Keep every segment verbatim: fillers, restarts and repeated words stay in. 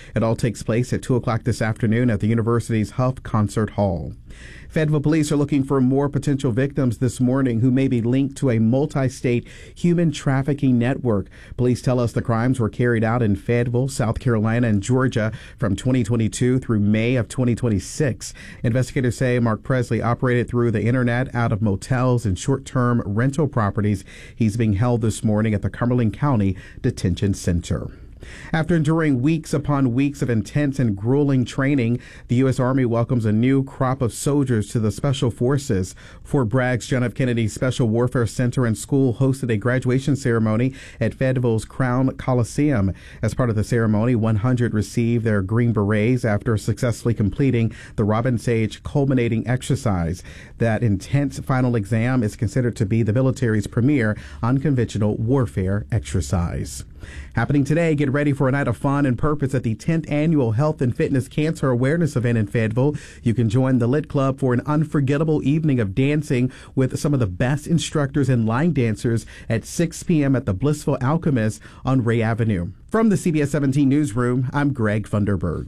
It all takes place at two o'clock this afternoon at the university's Huff Concert Hall. Fayetteville police are looking for more potential victims this morning who may be linked to a multi-state human trafficking network. Police tell us the crimes were carried out in Fayetteville, South Carolina, and Georgia from twenty twenty-two through May of twenty twenty-six. Investigators say Mark Presley operated through the internet out of motels and short-term rental properties. He's being held this morning at the Cumberland County Detention Center. After enduring weeks upon weeks of intense and grueling training, the U S. Army welcomes a new crop of soldiers to the Special Forces. Fort Bragg's John F. Kennedy Special Warfare Center and School hosted a graduation ceremony at Fayetteville's Crown Coliseum. As part of the ceremony, one hundred received their Green Berets after successfully completing the Robin Sage culminating exercise. That intense final exam is considered to be the military's premier unconventional warfare exercise. Happening today, get ready for a night of fun and purpose at the tenth Annual Health and Fitness Cancer Awareness Event in Fayetteville. You can join the Lit Club for an unforgettable evening of dancing with some of the best instructors and line dancers at six p.m. at the Blissful Alchemist on Ray Avenue. From the C B S seventeen Newsroom, I'm Greg Funderburg.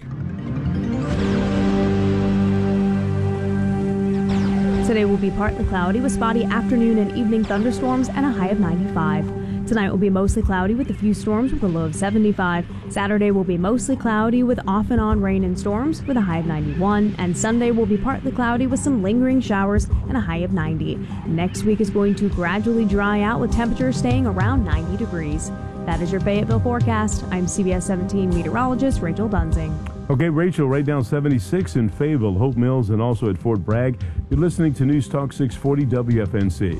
Today will be partly cloudy with spotty afternoon and evening thunderstorms and a high of ninety-five. Tonight will be mostly cloudy with a few storms with a low of seventy-five. Saturday will be mostly cloudy with off and on rain and storms with a high of ninety-one. And Sunday will be partly cloudy with some lingering showers and a high of ninety. Next week is going to gradually dry out with temperatures staying around ninety degrees. That is your Fayetteville forecast. I'm C B S seventeen meteorologist Rachel Dunzing. Okay, Rachel, right down seventy-six in Fayetteville, Hope Mills, and also at Fort Bragg. You're listening to News Talk six forty W F N C.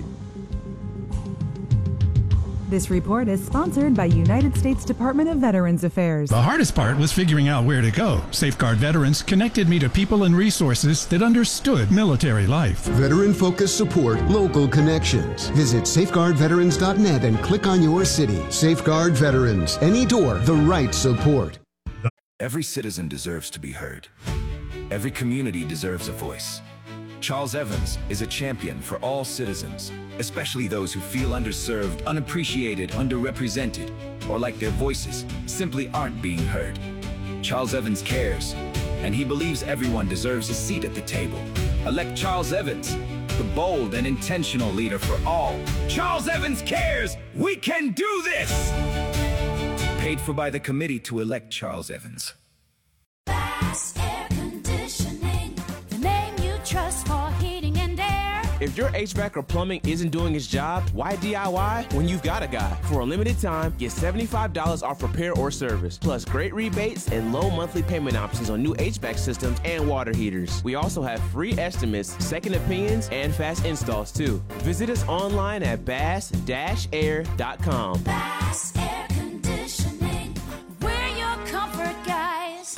This report is sponsored by United States Department of Veterans Affairs. The hardest part was figuring out where to go. Safeguard Veterans connected me to people and resources that understood military life. Veteran-focused support, local connections. Visit safeguard veterans dot net and click on your city. Safeguard Veterans. Any door, the right support. Every citizen deserves to be heard. Every community deserves a voice. Charles Evans is a champion for all citizens, especially those who feel underserved, unappreciated, underrepresented, or like their voices simply aren't being heard. Charles Evans cares, and he believes everyone deserves a seat at the table. Elect Charles Evans, the bold and intentional leader for all. Charles Evans cares! We can do this! Paid for by the committee to elect Charles Evans. Bass Air Conditioning, the name you trust for heating and air. If your H V A C or plumbing isn't doing its job, why D I Y when you've got a guy? For a limited time, get seventy-five dollars off repair or service, plus great rebates and low monthly payment options on new H V A C systems and water heaters. We also have free estimates, second opinions, and fast installs too. Visit us online at bass dash air dot com. Bass Air Conditioning, we're your comfort guys.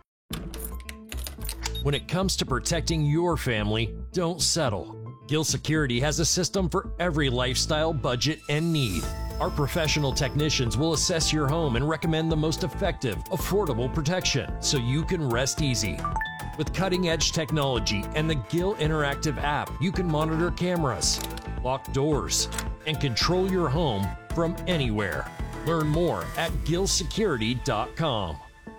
When it comes to protecting your family, don't settle. Gill Security has a system for every lifestyle, budget, and need. Our professional technicians will assess your home and recommend the most effective, affordable protection so you can rest easy. With cutting-edge technology and the Gill Interactive app, you can monitor cameras, lock doors, and control your home from anywhere. Learn more at gill security dot com.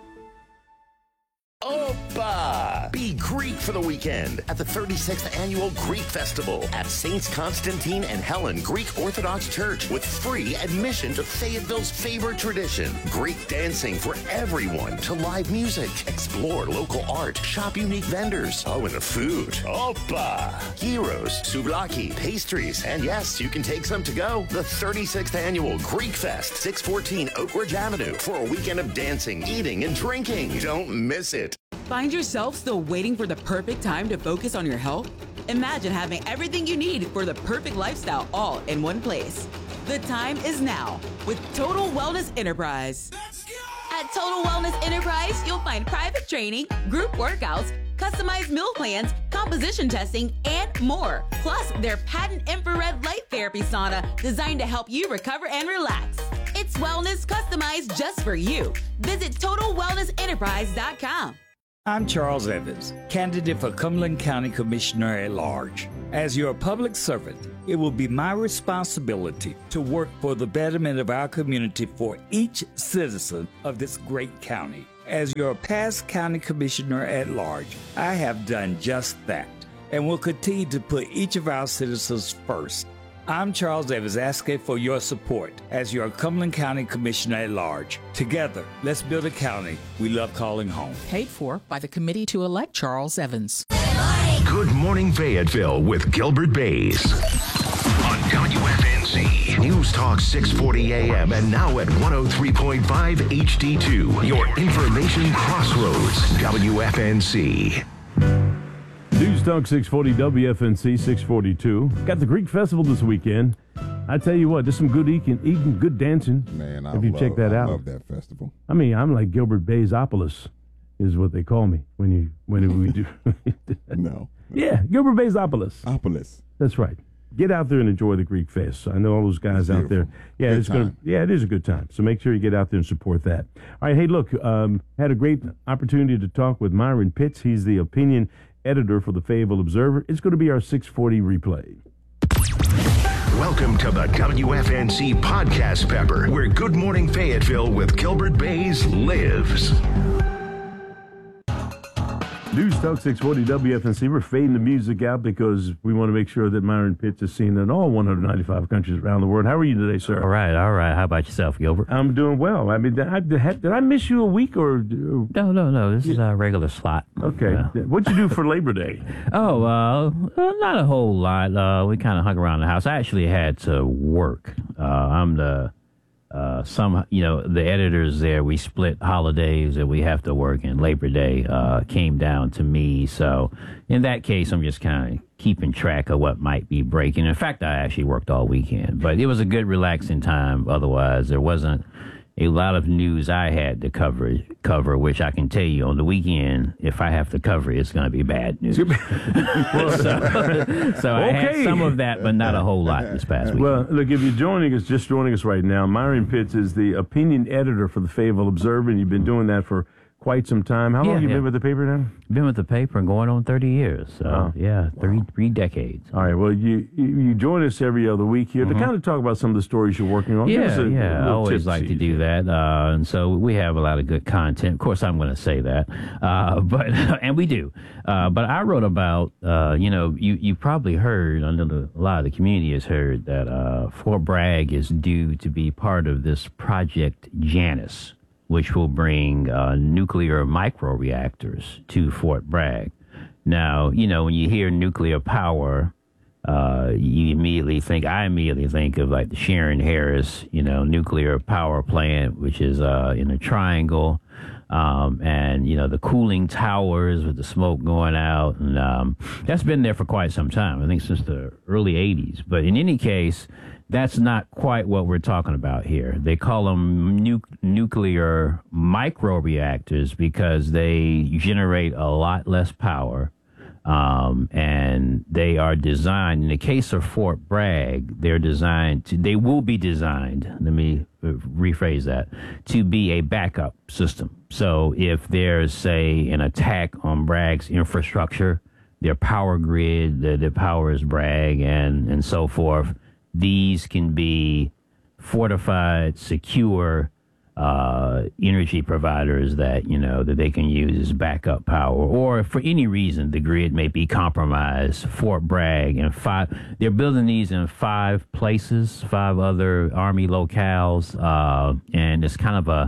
Opa! Be Greek for the weekend at the thirty-sixth Annual Greek Festival at Saints Constantine and Helen Greek Orthodox Church with free admission to Fayetteville's favorite tradition, Greek dancing for everyone, to live music, explore local art, shop unique vendors, oh, and the food. Opa! Gyros, souvlaki, pastries, and yes, you can take some to go. The thirty-sixth Annual Greek Fest, six fourteen Oak Ridge Avenue, for a weekend of dancing, eating, and drinking. Don't miss it. Find yourself still waiting for the perfect time to focus on your health? Imagine having everything you need for the perfect lifestyle all in one place. The time is now with Total Wellness Enterprise. At Total Wellness Enterprise, you'll find private training, group workouts, customized meal plans, composition testing, and more. Plus, their patent infrared light therapy sauna designed to help you recover and relax. It's wellness customized just for you. Visit total wellness enterprise dot com. I'm Charles Evans, candidate for Cumberland County Commissioner at Large. As your public servant, it will be my responsibility to work for the betterment of our community for each citizen of this great county. As your past county commissioner at large, I have done just that and will continue to put each of our citizens first. I'm Charles Evans, asking for your support as your Cumberland County Commissioner at large. Together, let's build a county we love calling home. Paid for by the committee to elect Charles Evans. Good Morning Fayetteville with Gilbert Bays on W F N Z News Talk six forty A M and now at one oh three point five H D two. Your information crossroads. W F N Z. News Talk six forty W F N C six forty-two. Got the Greek Festival this weekend. I tell you what, there's some good eating, eating good dancing. Man, I if you love, check that I out. love that festival. I mean, I'm like Gilbert Baysopolis is what they call me when you when we do. No. Yeah, Gilbert Baysopolis. Opolis. That's right. Get out there and enjoy the Greek Fest. I know all those guys out there. Yeah, Good it's gonna. time. Yeah, it is a good time. So make sure you get out there and support that. All right. Hey, look, um, had a great opportunity to talk with Myron Pitts. He's the opinion editor for the Fayetteville Observer. It's going to be our six forty replay. Welcome to the W F N C Podcast Pepper, where Good Morning Fayetteville with Gilbert Bays lives. News Talk six forty W F N C. We're fading the music out because we want to make sure that Myron Pitts is seen in all one hundred ninety-five countries around the world. How are you today, sir? All right, all right. How about yourself, Gilbert? I'm doing well. I mean, did I, did I miss you a week or? No, no, no. This is a regular slot. Okay. Uh, What'd you do for Labor Day? Oh, uh, uh, not a whole lot. Uh, we kind of hung around the house. I actually had to work. Uh, I'm the. Uh, some, you know, the editors there, we split holidays that we have to work, and Labor Day uh, came down to me. So in that case, I'm just kind of keeping track of what might be breaking. In fact, I actually worked all weekend, but it was a good, relaxing time. Otherwise, there wasn't a lot of news I had to cover, cover, which I can tell you on the weekend, if I have to cover it, it's going to be bad news. so so I Okay. had some of that, but not a whole lot this past week. Well, look, if you're joining us, just joining us right now, Myron Pitts is the opinion editor for the Fayetteville Observer, and you've been doing that for quite some time. How long Yeah, have you yeah. been with the paper now? Been with the paper and going on thirty years. So, Wow. yeah, three three decades. All right, well, you you you join us every other week here to kind of talk about some of the stories you're working on. Give us Yeah, a- yeah. a I little always tip like to sheet. do that. Uh, and so we have a lot of good content. Of course, I'm going to say that. Uh, but and we do. Uh, but I wrote about, uh, you know, you, you probably heard, under the, a lot of the community has heard that uh, Fort Bragg is due to be part of this Project Janus, which will bring uh, nuclear microreactors to Fort Bragg. Now, you know, when you hear nuclear power, uh, you immediately think, I immediately think of like the Sharon Harris, you know, nuclear power plant, which is uh, in a triangle. Um, and, you know, the cooling towers with the smoke going out. And um, that's been there for quite some time, I think since the early eighties. But in any case, that's not quite what we're talking about here. They call them nu- nuclear microreactors because they generate a lot less power. Um, and they are designed, in the case of Fort Bragg, they're designed to, they will be designed, let me rephrase that, to be a backup system. So if there's, say, an attack on Bragg's infrastructure, their power grid that, that powers Bragg and, and so forth, these can be fortified, secure uh, energy providers that, you know, that they can use as backup power. Or if for any reason the grid may be compromised, Fort Bragg and five, they're building these in five places, five other Army locales. Uh, and it's kind of a,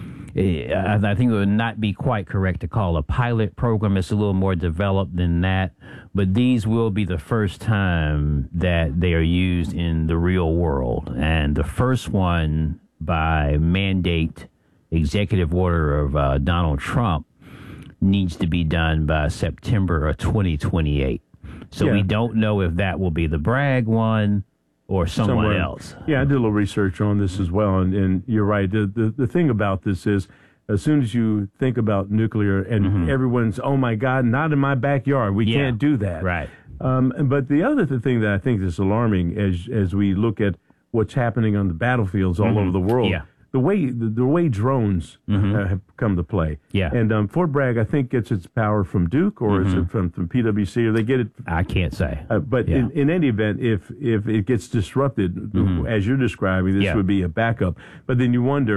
I think it would not be quite correct to call a pilot program. It's a little more developed than that. But these will be the first time that they are used in the real world. And the first one, by mandate, executive order of uh, Donald Trump, needs to be done by September of twenty twenty-eight. So Yeah. we don't know if that will be the Bragg one or someone Somewhere. else. Yeah, I did a little research on this as well, and, and you're right. The, the the thing about this is, as soon as you think about nuclear, and Mm-hmm. everyone's, oh my God, not in my backyard. We Yeah. can't do that. Right. Um, but the other th- thing that I think is alarming, as as we look at what's happening on the battlefields all Mhm. over the world, Yeah. the way the, the way drones Mhm. uh, have come to play. Yeah. And um, Fort Bragg, I think, gets its power from Duke, or is Mhm. it from, from P W C, or they get it? I can't say. Uh, but Yeah. in, in any event, if if it gets disrupted, Mhm. as you're describing, this Yeah. would be a backup. But then you wonder,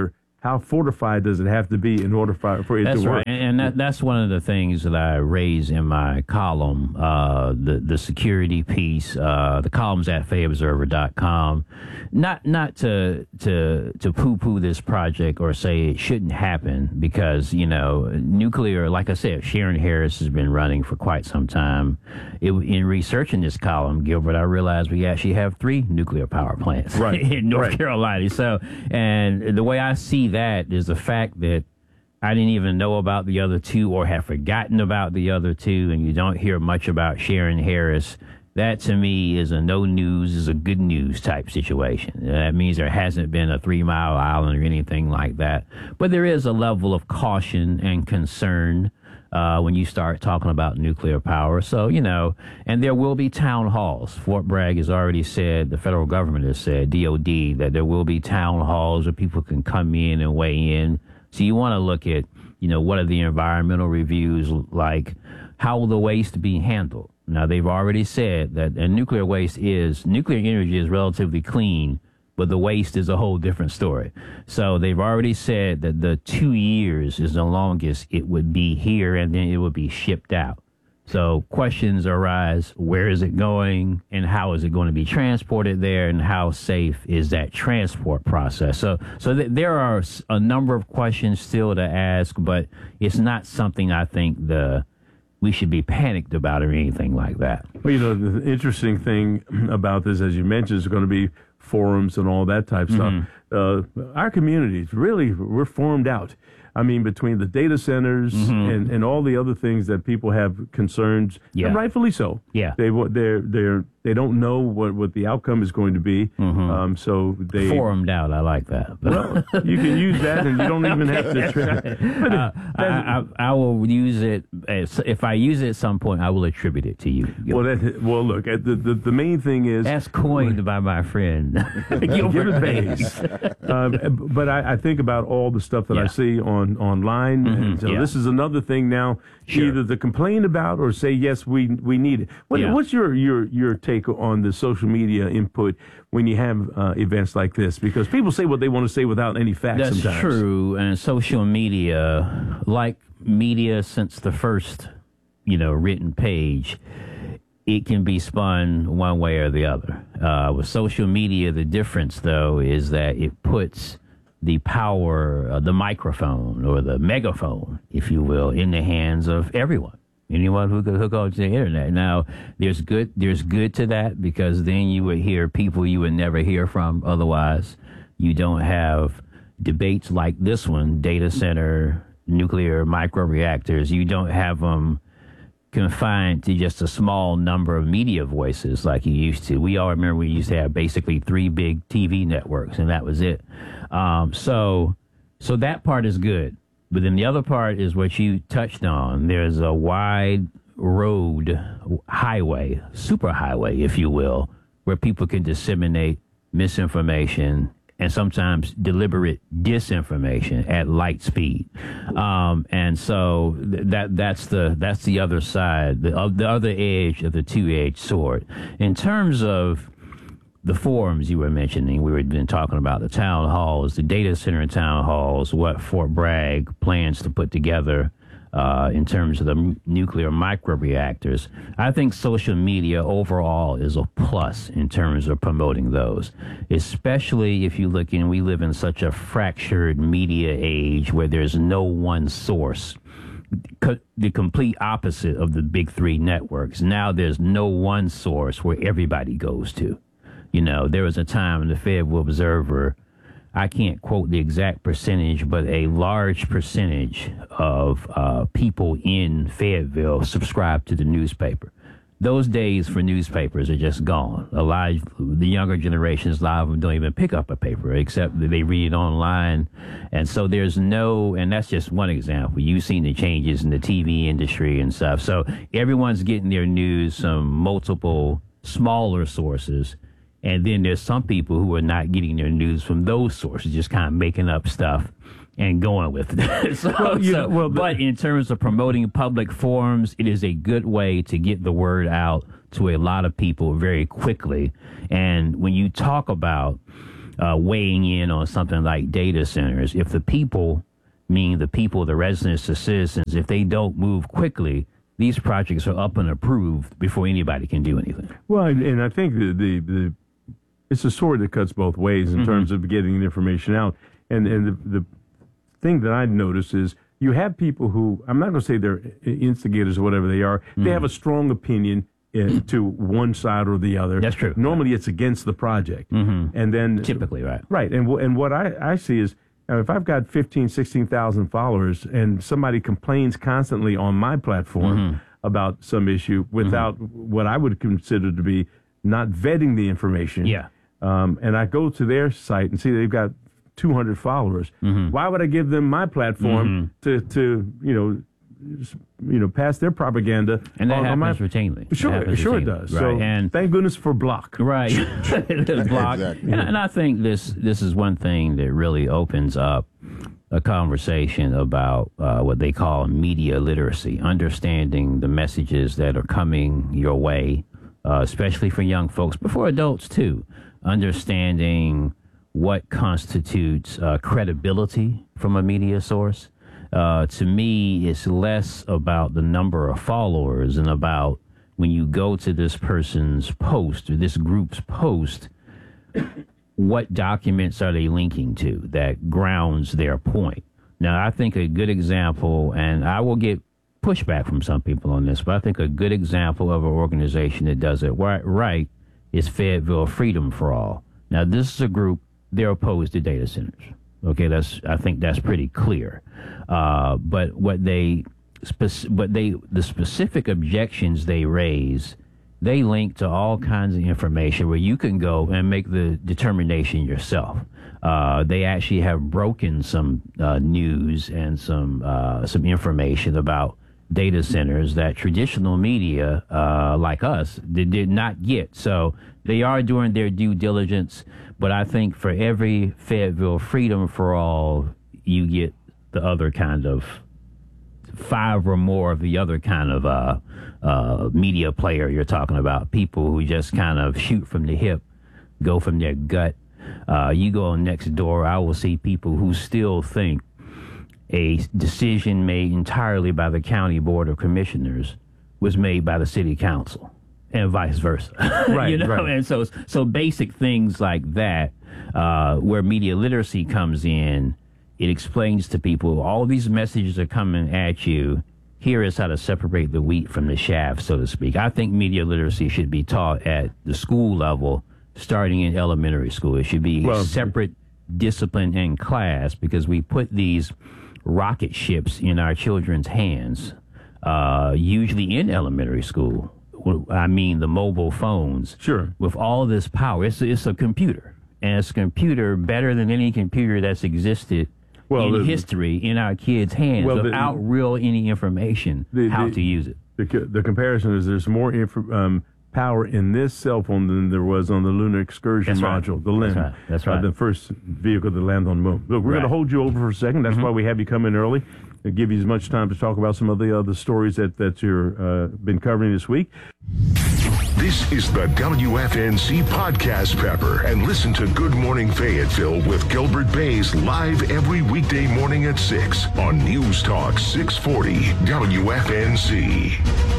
how fortified does it have to be in order for, for it that's to work? Right. And that, that's one of the things that I raise in my column, uh, the, the security piece. Uh, the column's at fay observer dot com. Not not to to to poo-poo this project or say it shouldn't happen because, you know, nuclear, like I said, Sharon Harris has been running for quite some time. It, in researching this column, Gilbert, I realized we actually have three nuclear power plants right. in North right. Carolina. So, and the way I see that is the fact that I didn't even know about the other two or have forgotten about the other two, and you don't hear much about Sharon Harris. That, to me, is a no news, is a good news type situation. That means there hasn't been a Three Mile Island or anything like that. But there is a level of caution and concern uh, when you start talking about nuclear power. So, you know, and there will be town halls. Fort Bragg has already said, the federal government has said, D O D, that there will be town halls where people can come in and weigh in. So you want to look at, you know, what are the environmental reviews like? How will the waste be handled? Now, they've already said that and nuclear waste is, nuclear energy is relatively clean, but the waste is a whole different story. So they've already said that the two years is the longest it would be here, and then it would be shipped out. So questions arise, where is it going, and how is it going to be transported there, and how safe is that transport process? So so th- there are a number of questions still to ask, but it's not something I think the we should be panicked about or anything like that. Well, you know, the interesting thing about this, as you mentioned, is going to be forums and all that type of Mhm. stuff. Uh, our communities, really, we're formed out. I mean, between the data centers Mhm. and, and all the other things that people have concerns, Yeah. and rightfully so. Yeah. They wa- they're they're they don't know what, what the outcome is going to be. Mhm. Um, so they Formed out, I like that. Well, you can use that, and you don't even have to. Tri- but uh, I, I, I will use it as, if I use it at some point. I will attribute it to you. well, that, well, look. The, the the main thing is That's coined by my friend Gilbert Gilbert Bays. Bays. um, but I, I think about all the stuff that I Yeah. see on online. Mhm, And so yeah. this is another thing now, Sure. either to complain about or say yes, we we need it. What, Yeah. What's your, your your take on the social media input when you have uh, events like this? Because people say what they want to say without any facts. That's sometimes. true. And social media, like media since the first, you know, written page, it can be spun one way or the other. Uh, with social media, the difference, though, is that it puts the power, uh, the microphone or the megaphone, if you will, in the hands of everyone. Anyone who could hook up to the internet. Now, there's good, there's good to that because then you would hear people you would never hear from otherwise. You don't have debates like this one, data center, nuclear microreactors. You don't have them confined to just a small number of media voices like you used to. We all remember we used to have basically three big T V networks, and that was it. Um, so, so that part is good. But then the other part is what you touched on. There's a wide road, highway, super highway, if you will, where people can disseminate misinformation and sometimes deliberate disinformation at light speed. Um, and so th- that that's the that's the other side, the, uh, the other edge of the two-edged sword. In terms of the forums you were mentioning, we were been talking about the town halls, the data center town halls, what Fort Bragg plans to put together uh, in terms of the m- nuclear microreactors. I think social media overall is a plus in terms of promoting those, especially if you look in, we live in such a fractured media age where there's no one source. Co- the complete opposite of the big three networks. Now there's no one source where everybody goes to. You know, there was a time in the Fayetteville Observer, I can't quote the exact percentage, but a large percentage of uh, people in Fayetteville subscribed to the newspaper. Those days for newspapers are just gone. A lot of the younger generations, a lot of them don't even pick up a paper except that they read it online. And so there's no, and that's just one example. You've seen the changes in the T V industry and stuff. So everyone's getting their news from multiple smaller sources. And then there's some people who are not getting their news from those sources, just kind of making up stuff and going with it. so, Well, you so- know, well, but in terms of promoting public forums, it is a good way to get the word out to a lot of people very quickly. And when you talk about uh, weighing in on something like data centers. If the people, meaning the people, the residents, the citizens, if they don't move quickly, these projects are up and approved before anybody can do anything. Well, and, and I think the, the, the it's a sword that cuts both ways in mm-hmm. terms of getting the information out. And, and the, the thing that I notice is you have people who, I'm not going to say they're instigators or whatever they are, mm-hmm. they have a strong opinion in, to one side or the other. That's true. Normally it's against the project. Mm-hmm. And then typically, right. Right. And, w- and what I, I see is, now, if I've got fifteen, sixteen thousand followers and somebody complains constantly on my platform mm-hmm. about some issue without mm-hmm. what I would consider to be not vetting the information, yeah. um, and I go to their site and see they've got two hundred followers, mm-hmm. why would I give them my platform mm-hmm. to, to, you know, you know, pass their propaganda? And that on, happens on my, routinely. Sure, happens sure routinely. it does. Right. So and thank goodness for Block. Right. Block. Exactly. And, and I think this this is one thing that really opens up a conversation about uh, what they call media literacy, understanding the messages that are coming your way, uh, especially for young folks, but for adults too, understanding what constitutes uh, credibility from a media source. Uh, to me, it's less about the number of followers and about when you go to this person's post or this group's post, what documents are they linking to that grounds their point? Now, I think a good example, and I will get pushback from some people on this, but I think a good example of an organization that does it right, right is Fayetteville Freedom for All. Now, this is a group, they're opposed to data centers. Okay, that's I think that's pretty clear. Uh, but what they, spec- what they, the specific objections they raise, they link to all kinds of information where you can go and make the determination yourself. Uh, they actually have broken some uh, news and some uh, some information about data centers that traditional media uh, like us did, did not get. So they are doing their due diligence. But I think for every Fayetteville Freedom for All, you get the other kind of five or more of the other kind of uh, uh, media player you're talking about. People who just kind of shoot from the hip, go from their gut. Uh, you go next door, I will see people who still think a decision made entirely by the county board of commissioners was made by the city council, and vice versa. Right, you know, right. and so so basic things like that, uh, where media literacy comes in, it explains to people all these messages are coming at you. Here is how to separate the wheat from the chaff, so to speak. I think media literacy should be taught at the school level, starting in elementary school. It should be Well, a separate discipline in class because we put these rocket ships in our children's hands, uh, usually in elementary school. I mean, the mobile phones. Sure. With all this power. It's, it's a computer. And it's a computer better than any computer that's existed well, in the, history in our kids' hands well, without the, real any information the, how the, to use it. The, the comparison is there's more inf- um, power in this cell phone than there was on the Lunar Excursion That's module, right. the L I M. That's right. That's right. Uh, the first vehicle that landed on the moon. Look, we're right. going to hold you over for a second. That's mm-hmm. why we have you come in early. We'll give you as much time to talk about some of the other stories that, that you've uh, been covering this week. This is the W F N C Podcast Pepper, and listen to Good Morning Fayetteville with Gilbert Bays live every weekday morning at six on News Talk six forty W F N C.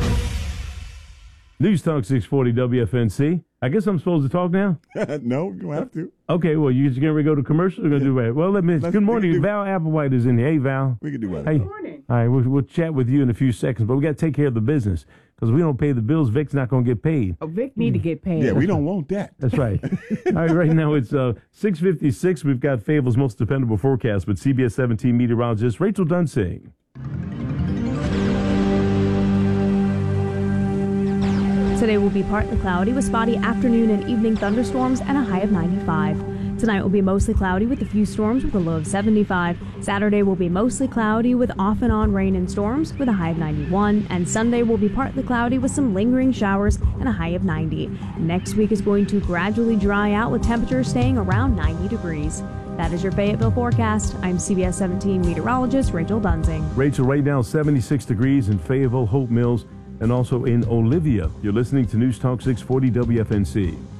News Talk six forty W F N C. I guess I'm supposed to talk now? No, you don't have to. Okay, well, you're going to go to commercial? We're going to do that. Well, let me. Let's, good morning. do, Val Applewhite is in here. Hey, Val. We can do that. Hey. Good morning. All right, we'll, we'll chat with you in a few seconds, but we got to take care of the business because we don't pay the bills. Vic's not going to get paid. Oh, Vic need to get paid. Yeah, we don't want that. That's right. All right, right now it's uh, six fifty-six. We've got Fayetteville's most dependable forecast with C B S seventeen meteorologist Rachel Dunsing. Today will be partly cloudy with spotty afternoon and evening thunderstorms and a high of ninety-five. Tonight will be mostly cloudy with a few storms with a low of seventy-five. Saturday will be mostly cloudy with off and on rain and storms with a high of ninety-one. And Sunday will be partly cloudy with some lingering showers and a high of ninety. Next week is going to gradually dry out with temperatures staying around ninety degrees. That is your Fayetteville forecast. I'm C B S seventeen meteorologist Rachel Dunsing. Rachel, right now seventy-six degrees in Fayetteville, Hope Mills, and also in Olivia. You're listening to News Talk six forty W F N C.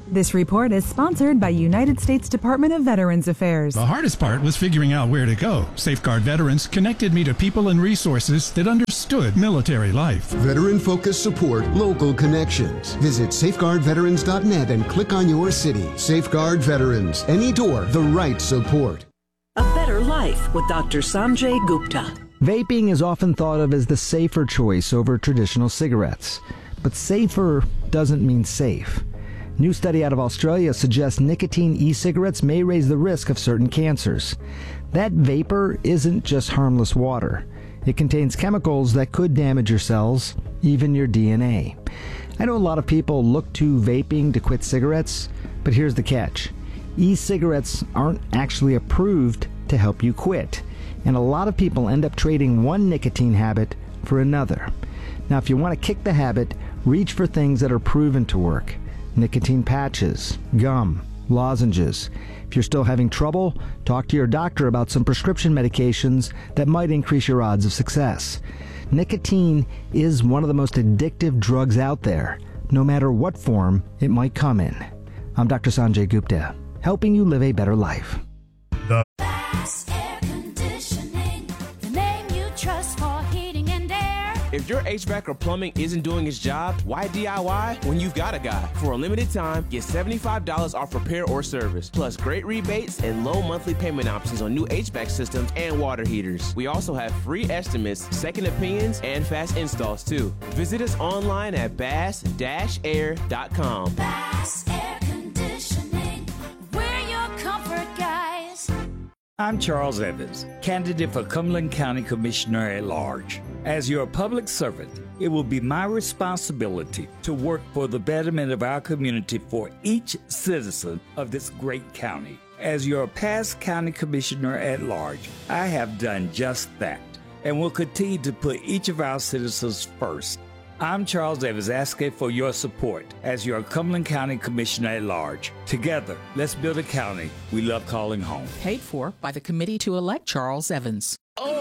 This report is sponsored by United States Department of Veterans Affairs. The hardest part was figuring out where to go. Safeguard Veterans connected me to people and resources that understood military life. Veteran-focused support, local connections. Visit safeguard veterans dot net and click on your city. Safeguard Veterans. Any door, the right support. A Better Life with Doctor Sanjay Gupta. Vaping is often thought of as the safer choice over traditional cigarettes. But safer doesn't mean safe. New study out of Australia suggests nicotine e-cigarettes may raise the risk of certain cancers. That vapor isn't just harmless water. It contains chemicals that could damage your cells, even your D N A. I know a lot of people look to vaping to quit cigarettes, but here's the catch. E-cigarettes aren't actually approved to help you quit, and a lot of people end up trading one nicotine habit for another. Now, if you want to kick the habit, reach for things that are proven to work. Nicotine patches, gum, lozenges. If you're still having trouble, talk to your doctor about some prescription medications that might increase your odds of success. Nicotine is one of the most addictive drugs out there, no matter what form it might come in. I'm Doctor Sanjay Gupta, helping you live a better life. The Bass Air Conditioning, the name you trust for heating and air. If your H V A C or plumbing isn't doing its job, why D I Y when you've got a guy? For a limited time, get seventy-five dollars off repair or service, plus great rebates and low monthly payment options on new H V A C systems and water heaters. We also have free estimates, second opinions, and fast installs too. Visit us online at bass dash air dot com. Bass Air Conditioning, we're your comfort guys. I'm Charles Evans, candidate for Cumberland County Commissioner at Large. As your public servant, it will be my responsibility to work for the betterment of our community for each citizen of this great county. As your past county commissioner at large, I have done just that and will continue to put each of our citizens first. I'm Charles Evans, asking for your support as your Cumberland County Commissioner at Large. Together, let's build a county we love calling home. Paid for by the committee to elect Charles Evans.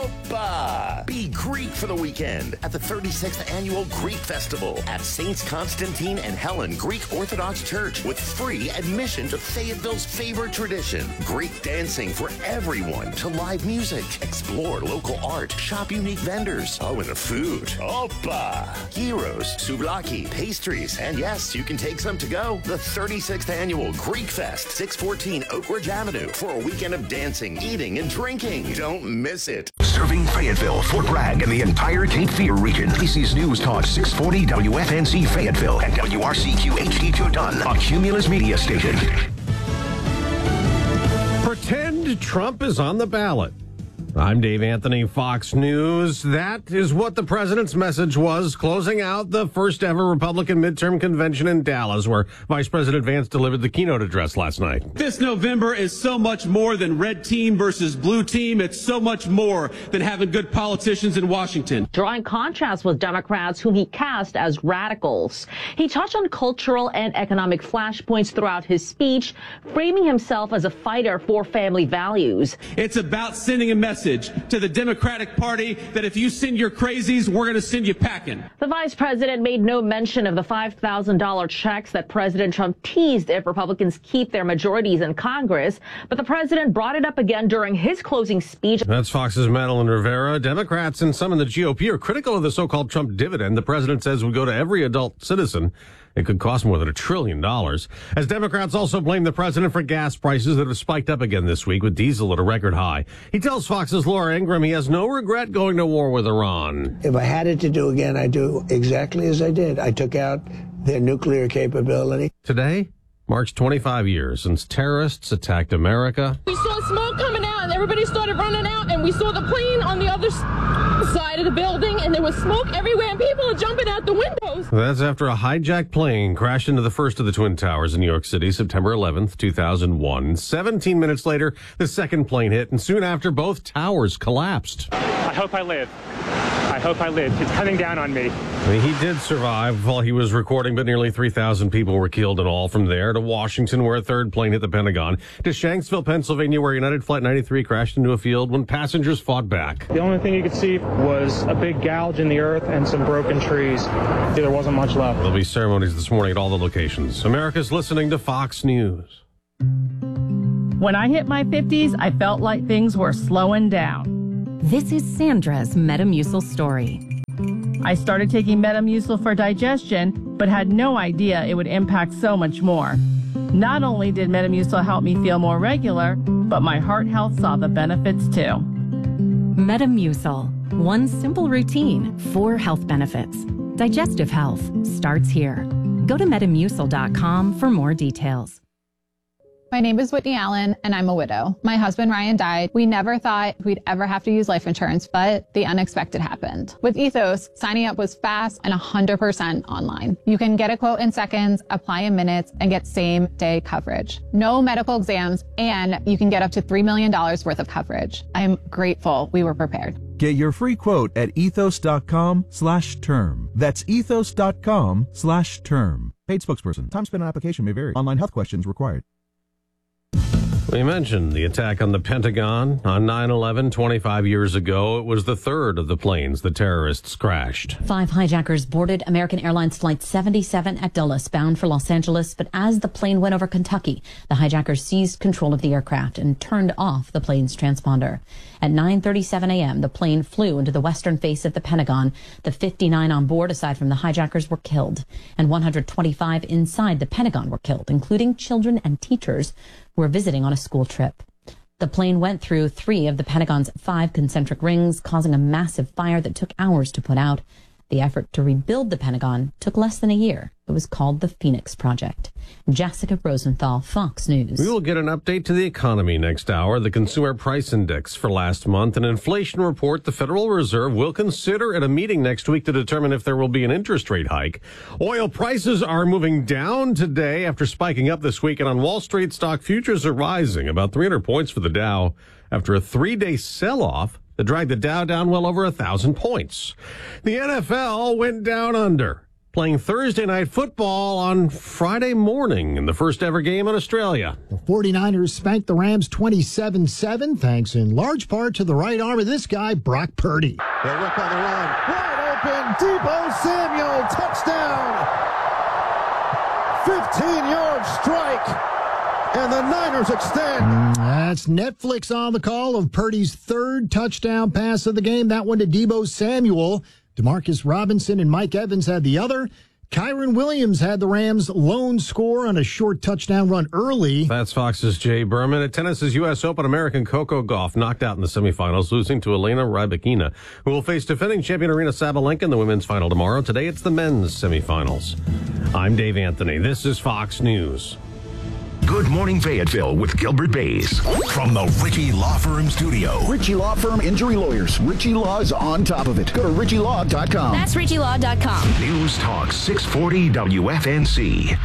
Opa! Be Greek for the weekend at the thirty-sixth Annual Greek Festival at Saints Constantine and Helen Greek Orthodox Church with free admission to Fayetteville's favorite tradition, Greek dancing for everyone, to live music, explore local art, shop unique vendors, oh, and the food. Opa! Gyros, souvlaki, pastries, and yes, you can take some to go. The thirty-sixth Annual Greek Fest, six fourteen Oak Ridge Avenue, for a weekend of dancing, eating, and drinking. Don't miss it. Serving Fayetteville, Fort Bragg, and the entire Cape Fear region. This is News Talk six forty W F N C Fayetteville and W R C Q H D two Dunn, a Cumulus media station. Pretend Trump is on the ballot. I'm Dave Anthony, Fox News. That is what the president's message was, closing out the first ever Republican midterm convention in Dallas, where Vice President Vance delivered the keynote address last night. This November is so much more than red team versus blue team. It's so much more than having good politicians in Washington. Drawing contrast with Democrats whom he cast as radicals. He touched on cultural and economic flashpoints throughout his speech, framing himself as a fighter for family values. It's about sending a message to the Democratic Party that if you send your crazies, we're going to send you packing. The vice president made no mention of the five thousand dollars checks that President Trump teased if Republicans keep their majorities in Congress, but the president brought it up again during his closing speech. That's Fox's Madeline Rivera. Democrats and some in the G O P are critical of the so-called Trump dividend the president says would go to every adult citizen. It could cost more than a trillion dollars. As Democrats also blame the president for gas prices that have spiked up again this week, with diesel at a record high. He tells Fox's Laura Ingraham he has no regret going to war with Iran. If I had it to do again, I'd do exactly as I did. I took out their nuclear capability. Today marks twenty-five years since terrorists attacked America. We saw smoke coming out and everybody started running out, and we saw the plane on the other side of the building, and there was smoke everywhere and people are jumping out the windows. That's after a hijacked plane crashed into the first of the Twin Towers in New York City, September eleventh, two thousand one. seventeen minutes later, the second plane hit, and soon after, both towers collapsed. I hope I live. I hope I live. It's coming down on me. I mean, he did survive while he was recording, but nearly three thousand people were killed in all. From there to Washington, where a third plane hit the Pentagon, to Shanksville, Pennsylvania, where United Flight ninety-three crashed into a field when passengers fought back. The only thing you could see was a big gouge in the earth and some broken trees. There wasn't much left. There'll be ceremonies this morning at all the locations. America's listening to Fox News. When I hit my fifties, I felt like things were slowing down. This is Sandra's Metamucil story. I started taking Metamucil for digestion, but had no idea it would impact so much more. Not only did Metamucil help me feel more regular, but my heart health saw the benefits too. Metamucil. One simple routine, four health benefits. Digestive health starts here. Go to metamucil dot com for more details. My name is Whitney Allen, and I'm a widow. My husband, Ryan, died. We never thought we'd ever have to use life insurance, but the unexpected happened. With Ethos, signing up was fast and one hundred percent online. You can get a quote in seconds, apply in minutes, and get same-day coverage. No medical exams, and you can get up to three million dollars worth of coverage. I'm grateful we were prepared. Get your free quote at ethos.com slash term. That's ethos.com slash term. Paid spokesperson. Time spent on application may vary. Online health questions required. We mentioned the attack on the Pentagon on nine eleven twenty-five years ago. It was the third of the planes the terrorists crashed. Five hijackers boarded American Airlines Flight seventy-seven at Dulles, bound for Los Angeles. But as the plane went over Kentucky, the hijackers seized control of the aircraft and turned off the plane's transponder. At nine thirty-seven a.m., the plane flew into the western face of the Pentagon. The fifty-nine on board, aside from the hijackers, were killed, and one hundred twenty-five inside the Pentagon were killed, including children and teachers who were visiting on a school trip. The plane went through three of the Pentagon's five concentric rings, causing a massive fire that took hours to put out. The effort to rebuild the Pentagon took less than a year. It was called the Phoenix Project. Jessica Rosenthal, Fox News. We will get an update to the economy next hour, the Consumer Price Index for last month, an inflation report the Federal Reserve will consider at a meeting next week to determine if there will be an interest rate hike. Oil prices are moving down today after spiking up this week, and on Wall Street, stock futures are rising about three hundred points for the Dow after a three-day sell-off that dragged the Dow down well over one thousand points. The N F L went down under, playing Thursday night football on Friday morning in the first ever game in Australia. The forty-niners spanked the Rams twenty-seven seven, thanks in large part to the right arm of this guy, Brock Purdy. They rip on the run. Wide open, Deebo Samuel, touchdown. fifteen-yard strike. And the Niners extend. That's Netflix on the call of Purdy's third touchdown pass of the game. That one to Deebo Samuel. Demarcus Robinson and Mike Evans had the other. Kyron Williams had the Rams' lone score on a short touchdown run early. That's Fox's Jay Berman. At tennis's U S Open, American Coco Gauff knocked out in the semifinals, losing to Elena Rybakina, who will face defending champion Arina Sabalenka in the women's final tomorrow. Today, it's the men's semifinals. I'm Dave Anthony. This is Fox News. Good Morning Fayetteville with Gilbert Bays from the Ritchie Law Firm studio. Ritchie Law Firm Injury Lawyers. Ritchie Law is on top of it. Go to ritchie law dot com. That's ritchie law dot com. News Talk six forty W F N C.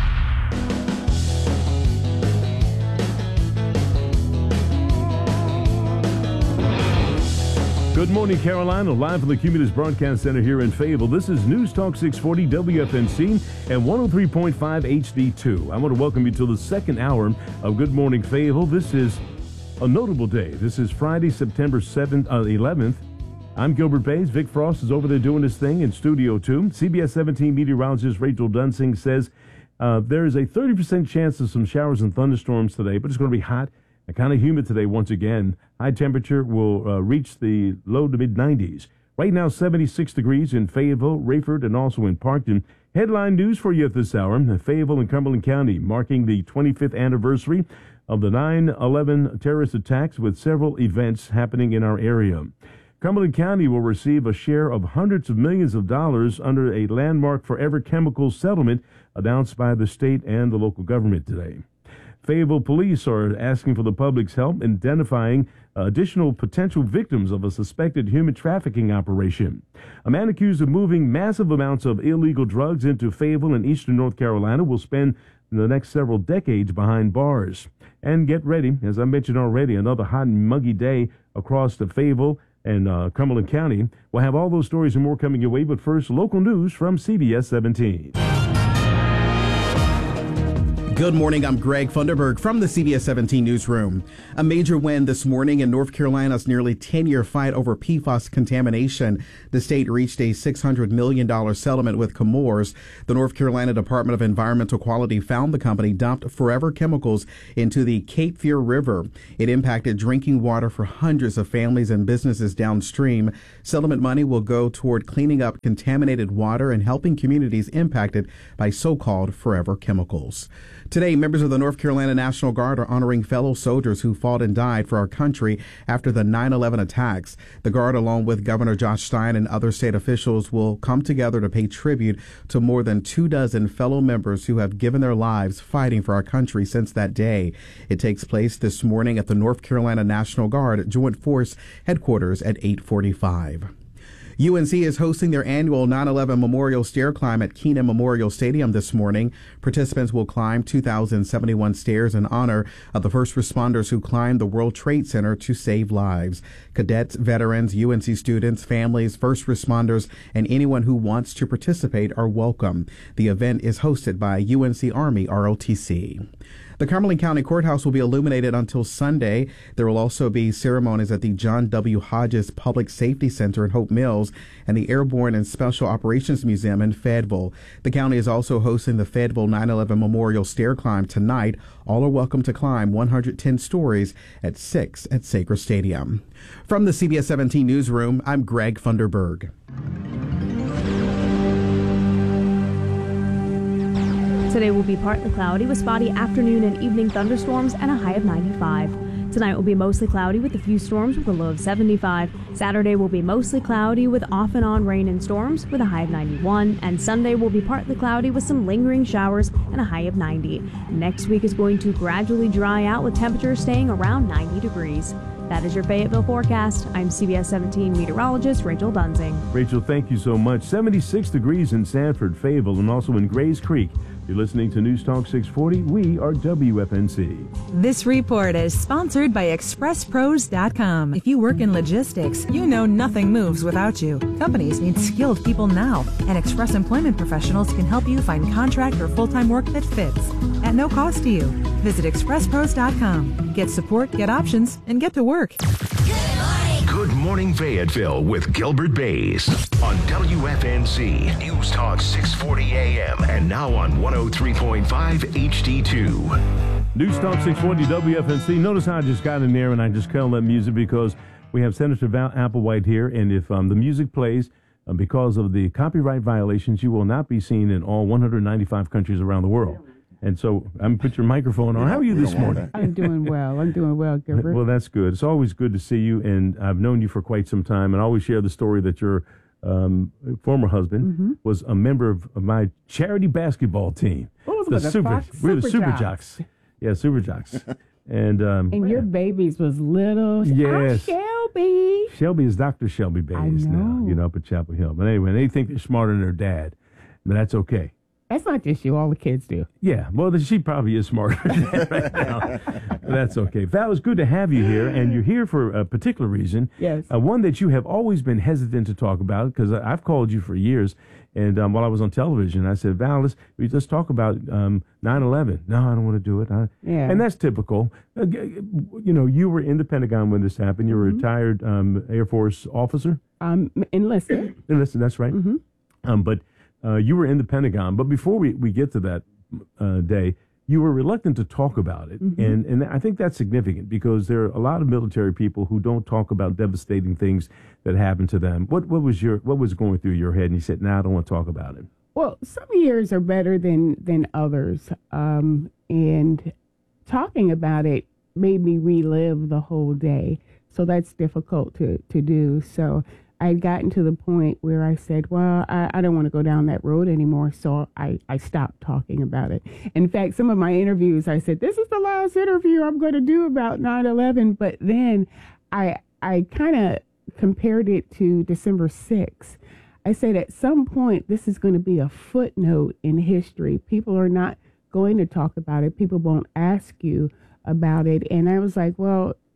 Good morning, Carolina. Live from the Cumulus Broadcast Center here in Fayetteville. This is News Talk six forty W F N C and one oh three point five H D two. I want to welcome you to the second hour of Good Morning Fayetteville. This is a notable day. This is Friday, September seventh, uh, eleventh. I'm Gilbert Bays. Vic Frost is over there doing his thing in Studio two. C B S seventeen meteorologist Rachel Dunsing says uh, there is a thirty percent chance of some showers and thunderstorms today, but it's going to be hot and kind of humid today once again. High temperature will uh, reach the low to mid nineties. Right now, seventy-six degrees in Fayetteville, Rayford, and also in Parkton. Headline news for you at this hour. Fayetteville and Cumberland County marking the twenty-fifth anniversary of the nine eleven terrorist attacks, with several events happening in our area. Cumberland County will receive a share of hundreds of millions of dollars under a landmark forever chemicals settlement announced by the state and the local government today. Fayetteville police are asking for the public's help in identifying additional potential victims of a suspected human trafficking operation. A man accused of moving massive amounts of illegal drugs into Fayetteville and eastern North Carolina will spend the next several decades behind bars. And get ready, as I mentioned already, another hot and muggy day across the Fayetteville, and uh, Cumberland County. We'll have all those stories and more coming your way, but first, local news from C B S seventeen. Good morning, I'm Greg Funderburg from the C B S seventeen newsroom. A major win this morning in North Carolina's nearly ten-year fight over P F A S contamination. The state reached a six hundred million dollars settlement with Chemours. The North Carolina Department of Environmental Quality found the company dumped forever chemicals into the Cape Fear River. It impacted drinking water for hundreds of families and businesses downstream. Settlement money will go toward cleaning up contaminated water and helping communities impacted by so-called forever chemicals. Today, members of the North Carolina National Guard are honoring fellow soldiers who fought and died for our country after the nine eleven attacks. The Guard, along with Governor Josh Stein and other state officials, will come together to pay tribute to more than two dozen fellow members who have given their lives fighting for our country since that day. It takes place this morning at the North Carolina National Guard Joint Force Headquarters at eight forty-five. U N C is hosting their annual nine eleven Memorial Stair Climb at Kenan Memorial Stadium this morning. Participants will climb two thousand seventy-one stairs in honor of the first responders who climbed the World Trade Center to save lives. Cadets, veterans, U N C students, families, first responders, and anyone who wants to participate are welcome. The event is hosted by U N C Army R O T C. The Cumberland County Courthouse will be illuminated until Sunday. There will also be ceremonies at the John W. Hodges Public Safety Center in Hope Mills and the Airborne and Special Operations Museum in Fayetteville. The county is also hosting the Fayetteville nine eleven Memorial Stair Climb tonight. All are welcome to climb one hundred ten stories at six at Sager Stadium. From the C B S seventeen newsroom, I'm Greg Funderburg. Today will be partly cloudy with spotty afternoon and evening thunderstorms and a high of ninety-five. Tonight will be mostly cloudy with a few storms with a low of seventy-five. Saturday will be mostly cloudy with off and on rain and storms with a high of ninety-one. And Sunday will be partly cloudy with some lingering showers and a high of ninety. Next week is going to gradually dry out with temperatures staying around ninety degrees. That is your Fayetteville forecast. I'm C B S seventeen meteorologist Rachel Dunsing. Rachel, thank you so much. seventy-six degrees in Sanford, Fayetteville, and also in Grays Creek. You're listening to News Talk six forty. We are W F N C. This report is sponsored by Express Pros dot com. If you work in logistics, you know nothing moves without you. Companies need skilled people now, and Express Employment Professionals can help you find contract or full-time work that fits at no cost to you. Visit Express Pros dot com. Get support, get options, and get to work. Good Morning Fayetteville with Gilbert Bays on W F N C News Talk six forty A M and now on one oh three point five H D two. News Talk six forty W F N C. Notice how I just got in there and I just cut on that music because we have Senator Val Applewhite here, and if um, the music plays uh, because of the copyright violations, you will not be seen in all one hundred ninety-five countries around the world. And so I'm put your microphone on. How are you this morning? I'm doing well. I'm doing well, Gilbert. Well, that's good. It's always good to see you, and I've known you for quite some time, and I always share the story that your um, former husband mm-hmm. was a member of, of my charity basketball team. What was the it, the super, Fox? We're the Super Super Jocks. Jocks. Yeah, Super Jocks. And um, and your babies was little. Yes. Ah, Shelby. Shelby is Doctor Shelby Bays now, you know, up at Chapel Hill. But anyway, they think they're smarter than their dad, but that's okay. That's not just you. All the kids do. Yeah, well, she probably is smarter than that right now. But that's okay. Val, it was good to have you here, and you're here for a particular reason. Yes. Uh, one that you have always been hesitant to talk about, because I've called you for years, and um, while I was on television, I said, Val, let's, let's talk about um, nine eleven. No, I don't want to do it. I, yeah. And that's typical. Uh, you know, you were in the Pentagon when this happened. You're mm-hmm. a retired um, Air Force officer. Um, enlisted. Enlisted, that's right. Mm-hmm. Um, but Uh, you were in the Pentagon, but before we, we get to that uh, day, you were reluctant to talk about it. Mm-hmm. And, and I think that's significant because there are a lot of military people who don't talk about devastating things that happened to them. What what was your what was going through your head? And you said, "No, nah, I don't want to talk about it." Well, some years are better than, than others. Um, and talking about it made me relive the whole day. So that's difficult to, to do. So I'd gotten to the point where I said, well, I, I don't want to go down that road anymore, so I, I stopped talking about it. In fact, some of my interviews, I said, this is the last interview I'm going to do about nine eleven, but then I I kind of compared it to December sixth. I said, at some point, this is going to be a footnote in history. People are not going to talk about it. People won't ask you about it. And I was like, well,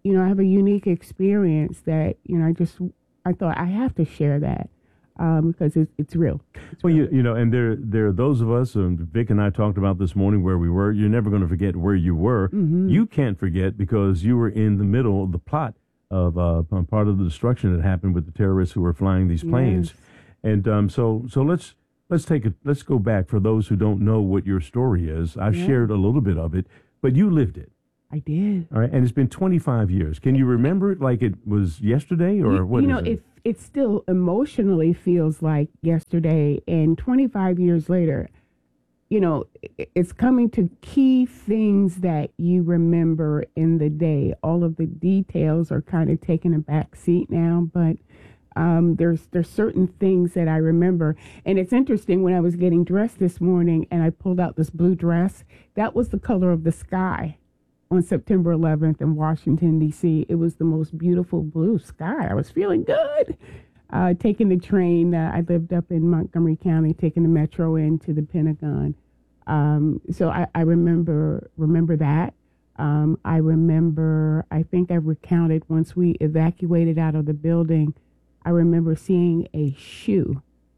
you know, I have a unique experience that, you know, I just, I thought I have to share that um, because it's, it's real. It's well, real. you, you know, and there, there are those of us, um, Vic and I talked about this morning where we were. You're never going to forget where you were. Mm-hmm. You can't forget because you were in the middle of the plot of uh, part of the destruction that happened with the terrorists who were flying these planes. Yes. And um, so, so let's let's take it. Let's go back for those who don't know what your story is. I've Yeah. shared a little bit of it, but you lived it. I did. All right, and it's been twenty-five years. Can you remember it like it was yesterday, or you, what? You know, is it? it it still emotionally feels like yesterday, and twenty-five years later, you know, it, it's coming to key things that you remember in the day. All of the details are kind of taking a back seat now, but um, there's there's certain things that I remember. And it's interesting, when I was getting dressed this morning and I pulled out this blue dress, that was the color of the sky on September eleventh in Washington, D C. It was the most beautiful blue sky. I was feeling good. Uh, taking the train, uh, I lived up in Montgomery County, taking the metro into the Pentagon. Um, so I, I remember remember that. Um, I remember, I think I recounted once we evacuated out of the building, I remember seeing a shoe.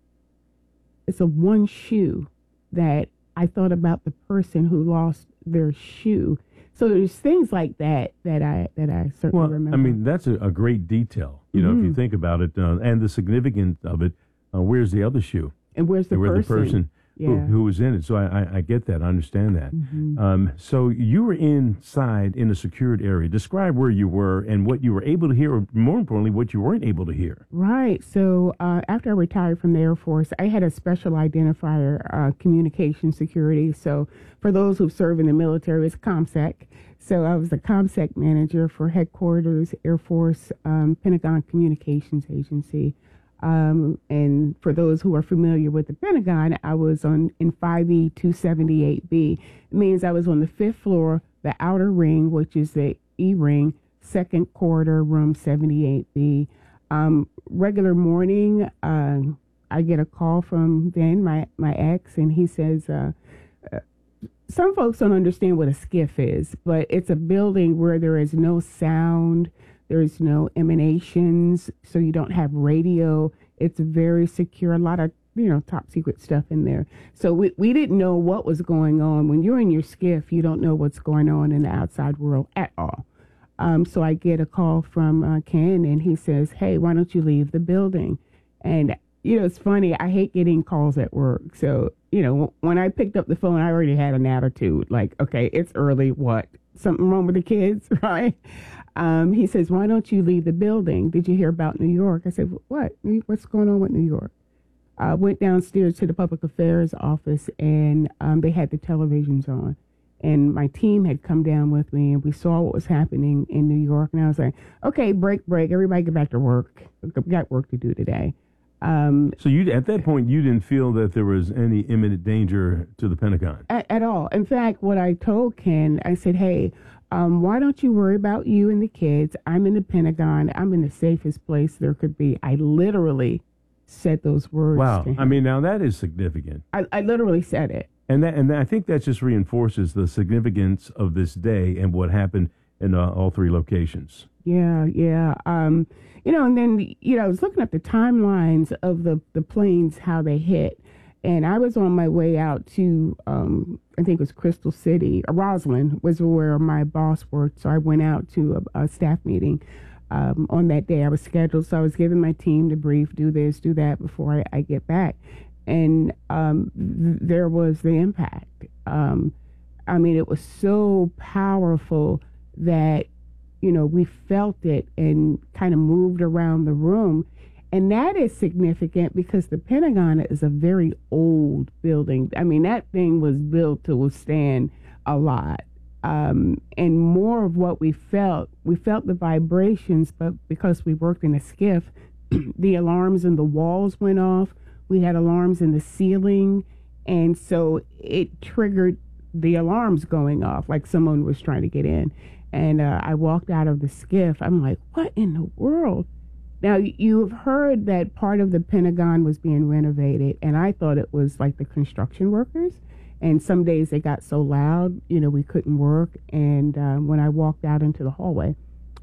It's a one shoe that I thought about the person who lost their shoe. So there's things like that that I that I certainly well, remember. I mean, that's a, a great detail. You know, Mhm. if you think about it, uh, and the significance of it. Uh, where's the other shoe? And where's the Where person? the person who, Yeah. who was in it? So I, I, I get that. I understand that. Mhm. Um, so you were inside in a secured area. Describe where you were and what you were able to hear, or more importantly, what you weren't able to hear. Right. So uh, after I retired from the Air Force, I had a special identifier, uh, communication security. So for those who serve in the military, it's ComSec. So I was the ComSec manager for headquarters, Air Force, um, Pentagon Communications Agency. Um, and for those who are familiar with the Pentagon, I was on in five E two seventy-eight B. It means I was on the fifth floor, the outer ring, which is the E ring, second corridor, room seventy-eight B. Um, regular morning, uh, I get a call from then my, my ex, and he says, uh, uh, some folks don't understand what a skiff is, but it's a building where there is no sound. There's no emanations, so you don't have radio. It's very secure. A lot of, you know, top secret stuff in there. So we, we didn't know what was going on. When you're in your skiff, you don't know what's going on in the outside world at all. Um, so I get a call from uh, Ken, and he says, hey, why don't you leave the building? And, you know, it's funny. I hate getting calls at work. So, you know, when I picked up the phone, I already had an attitude like, okay, it's early. What? Something wrong with the kids, right? Um, he says, why don't you leave the building? Did you hear about New York? I said, what? What's going on with New York? I uh, went downstairs to the public affairs office, and um, they had the televisions on. And my team had come down with me, and we saw what was happening in New York. And I was like, okay, break, break. Everybody get back to work. We got work to do today. Um, So you, at that point, you didn't feel that there was any imminent danger to the Pentagon? At, at all. In fact, what I told Ken, I said, hey, um, why don't you worry about you and the kids? I'm in the Pentagon. I'm in the safest place there could be. I literally said those words. Wow. to him. I mean, now that is significant. I, I literally said it. And that, and I think that just reinforces the significance of this day and what happened in uh, all three locations. Yeah, yeah. Um, you know, and then, you know, I was looking at the timelines of the, the planes, how they hit. And I was on my way out to, um, I think it was Crystal City, or Roslyn was where my boss worked. So I went out to a, a staff meeting um, on that day. I was scheduled. So I was giving my team the brief, do this, do that before I, I get back. And um, th- there was the impact. Um, I mean, it was so powerful that, you know, we felt it and kind of moved around the room. And that is significant because the Pentagon is a very old building. I mean, that thing was built to withstand a lot. Um, and more of what we felt, we felt the vibrations, but because we worked in a skiff, the alarms in the walls went off. We had alarms in the ceiling. And so it triggered the alarms going off, like someone was trying to get in. And uh, I walked out of the skiff. I'm like, what in the world? Now, you've heard that part of the Pentagon was being renovated, and I thought it was like the construction workers. And some days they got so loud, you know, we couldn't work. And uh, when I walked out into the hallway,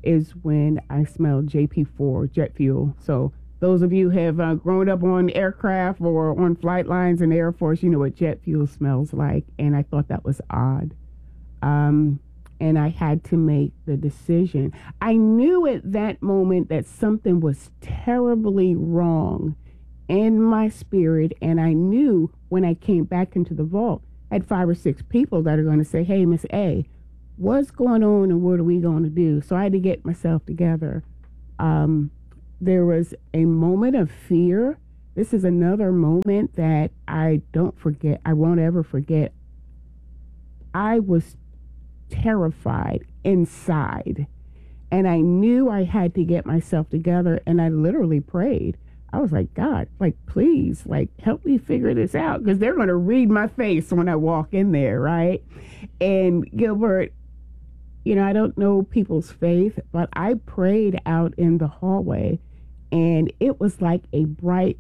is when I smelled J P four jet fuel. So those of you who have uh, grown up on aircraft or on flight lines in the Air Force, you know what jet fuel smells like. And I thought that was odd. Um, and I had to make the decision. I knew at that moment that something was terribly wrong in my spirit. And I knew when I came back into the vault, I had five or six people that are going to say, hey, Miss A, what's going on and what are we going to do? So I had to get myself together. Um, there was a moment of fear. This is another moment that I don't forget. I won't ever forget. I was terrified inside, and I knew I had to get myself together, and I literally prayed. I was like, God, like, please, like, help me figure this out, because they're going to read my face when I walk in there, right? And Gilbert, you know, I don't know people's faith, but I prayed out in the hallway, and it was like a bright,